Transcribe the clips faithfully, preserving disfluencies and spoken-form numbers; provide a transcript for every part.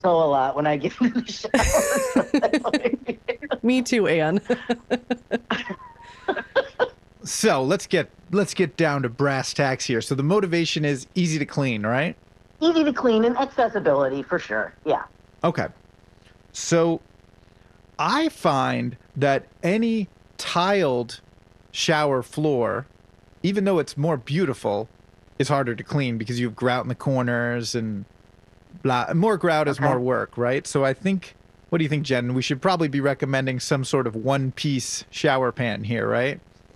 So a lot when I get into the shower. Me too, Anne. So let's get let's get down to brass tacks here. So the motivation is easy to clean, right? Easy to clean and accessibility for sure. Yeah. Okay. So I find that any tiled shower floor, even though it's more beautiful, is harder to clean because you have grout in the corners and blah. More grout is Okay. more work, right? So I think, what do you think, Jen? We should probably be recommending some sort of one-piece shower pan here, right?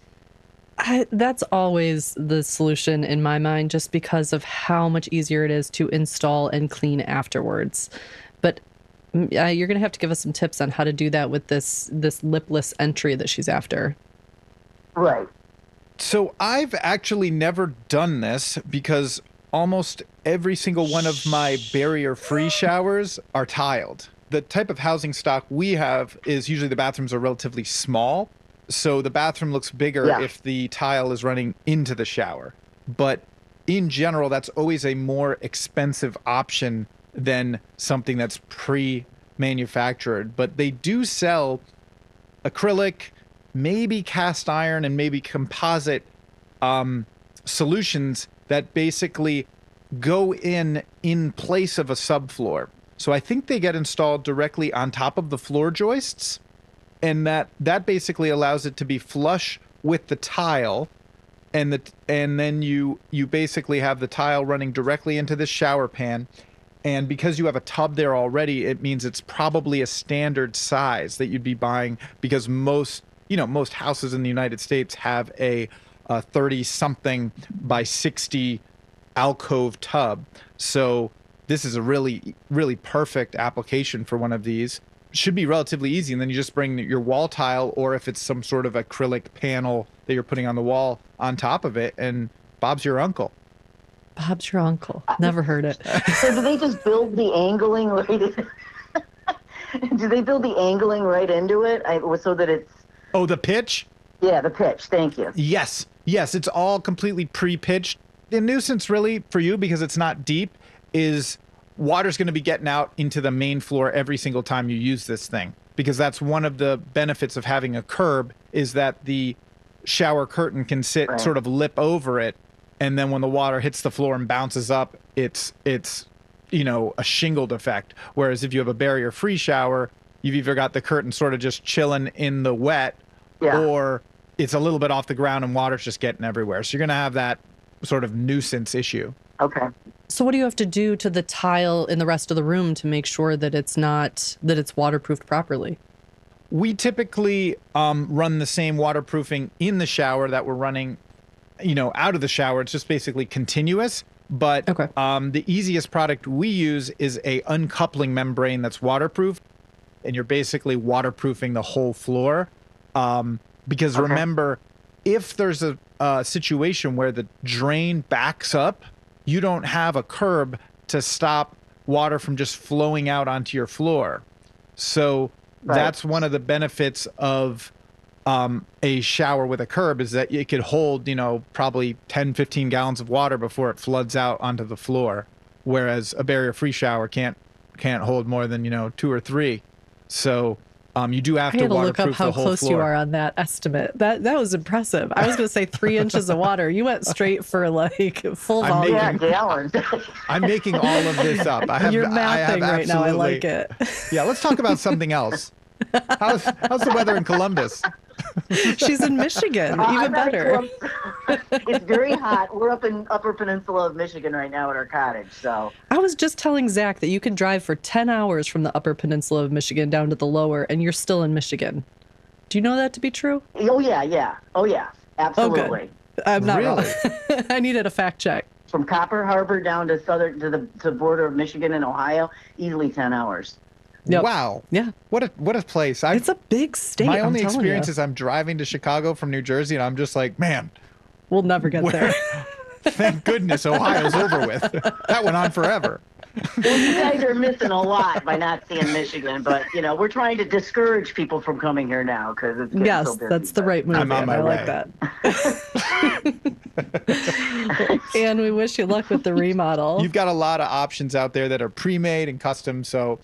I, that's always the solution in my mind, just because of how much easier it is to install and clean afterwards. But mm, uh, you're going to have to give us some tips on how to do that with this this lipless entry that she's after. Right. So I've actually never done this because almost every single one of my barrier-free showers are tiled. The type of housing stock we have is usually the bathrooms are relatively small, so the bathroom looks bigger Yeah. if the tile is running into the shower. But in general, that's always a more expensive option than something that's pre-manufactured. But they do sell acrylic, maybe cast iron, and maybe composite um, solutions that basically go in in place of a subfloor. So I think they get installed directly on top of the floor joists, and that that basically allows it to be flush with the tile, and the and then you you basically have the tile running directly into the shower pan. And because you have a tub there already, it means it's probably a standard size that you'd be buying, because most, you know, most houses in the United States have a thirty something by sixty alcove tub. So this is a really, really perfect application for one of these. Should be relatively easy. And then you just bring your wall tile, or if it's some sort of acrylic panel that you're putting on the wall, on top of it, and Bob's your uncle. Bob's your uncle. Never heard it. So do they just build the angling right in? Do they build the angling right into it I, so that it's, Oh, the pitch? yeah, the pitch. Thank you. Yes. Yes, it's all completely pre-pitched. The nuisance really for you, because it's not deep, is water's going to be getting out into the main floor every single time you use this thing. Because that's one of the benefits of having a curb, is that the shower curtain can sit Right. sort of lip over it. And then when the water hits the floor and bounces up, it's, it's, you know, a shingled effect. Whereas if you have a barrier-free shower, you've either got the curtain sort of just chilling in the wet, Yeah. or it's a little bit off the ground and water's just getting everywhere. So you're going to have that sort of nuisance issue. Okay. So what do you have to do to the tile in the rest of the room to make sure that it's not, that it's waterproofed properly? We typically um, run the same waterproofing in the shower that we're running, you know, out of the shower. It's just basically continuous. But Okay. um, the easiest product we use is a uncoupling membrane that's waterproof, and you're basically waterproofing the whole floor. Um, because Okay. remember, if there's a, a situation where the drain backs up, you don't have a curb to stop water from just flowing out onto your floor. So Right. that's one of the benefits of um, a shower with a curb, is that it could hold, you know, probably ten, fifteen gallons of water before it floods out onto the floor. Whereas a barrier-free shower can't can't hold more than, you know, two or three. So um, you do have I to had to look up waterproof how the whole close floor. you are on that estimate. That that was impressive. I was going to say three inches of water. You went straight for like full I'm volume. Yeah, making- gallons. I'm making all of this up. I have, You're I have mathing right now. I absolutely- like it. Yeah, let's talk about something else. How's, how's the weather in Columbus? She's in Michigan. Uh, Even I'm not in better. Columbus. It's very hot. We're up in Upper Peninsula of Michigan right now at our cottage. So I was just telling Zach that you can drive for ten hours from the upper peninsula of Michigan down to the lower, and you're still in Michigan. Do you know that to be true? oh yeah, yeah, oh yeah, absolutely. I'm not Really? wrong. I needed a fact check. From Copper Harbor down to southern to the to the border of Michigan and Ohio, easily ten hours. Yep. Wow. Yeah. What a what a place. I It's a big state. my I'm only telling experience you. is I'm driving to Chicago from New Jersey, and I'm just like, man, We'll never get where, there. thank goodness Ohio's over with. That went on forever. Well, you guys are missing a lot by not seeing Michigan, but you know we're trying to discourage people from coming here now because it's getting Yes, so busy. that's the but- right move. I'm on Ann. my I like way. that. And we wish you luck with the remodel. You've got a lot of options out there that are pre-made and custom, so